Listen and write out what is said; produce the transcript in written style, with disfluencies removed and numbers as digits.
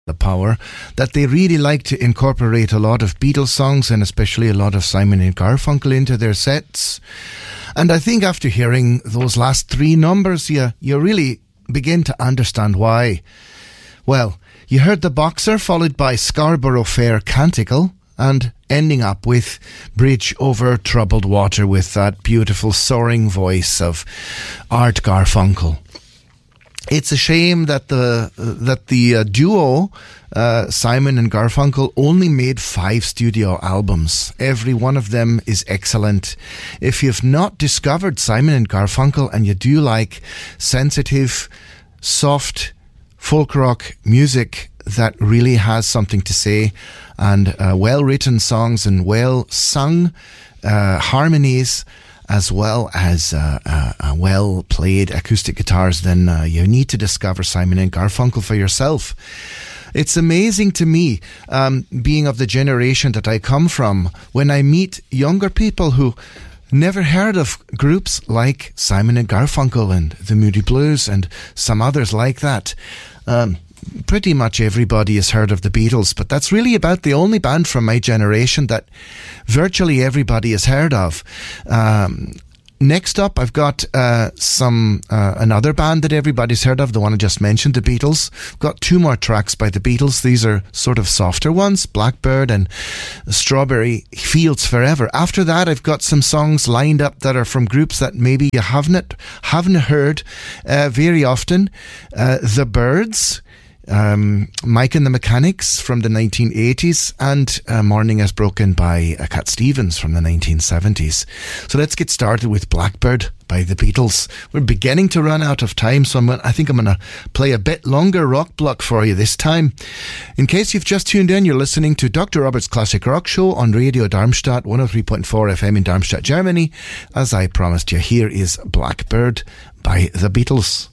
the power, that they really like to incorporate a lot of Beatles songs and especially a lot of Simon and Garfunkel into their sets. And I think after hearing those last three numbers, you really begin to understand why. Well, you heard The Boxer, followed by Scarborough Fair Canticle, and ending up with Bridge Over Troubled Water with that beautiful soaring voice of Art Garfunkel. It's a shame that the duo, Simon and Garfunkel, only made 5 studio albums. Every one of them is excellent. If you've not discovered Simon and Garfunkel and you do like sensitive, soft, folk rock music that really has something to say, and well-written songs and well-sung harmonies, as well as well-played acoustic guitars, then you need to discover Simon and Garfunkel for yourself. It's amazing to me, being of the generation that I come from, when I meet younger people who never heard of groups like Simon and Garfunkel and the Moody Blues and some others like that. Pretty much everybody has heard of the Beatles, but that's really about the only band from my generation that virtually everybody has heard of. Next up, I've got another band that everybody's heard of, the one I just mentioned, the Beatles. I've got 2 more tracks by the Beatles. These are sort of softer ones, Blackbird and Strawberry Fields Forever. After that, I've got some songs lined up that are from groups that maybe you haven't heard very often. The Byrds, Mike and the Mechanics from the 1980s, and Morning Has Broken by Cat Stevens from the 1970s. So let's get started with Blackbird by the Beatles. We're beginning to run out of time, so I think I'm going to play a bit longer rock block for you this time. In case you've just tuned in, you're listening to Dr. Robert's Classic Rock Show on Radio Darmstadt, 103.4 FM in Darmstadt, Germany. As I promised you, here is Blackbird by the Beatles.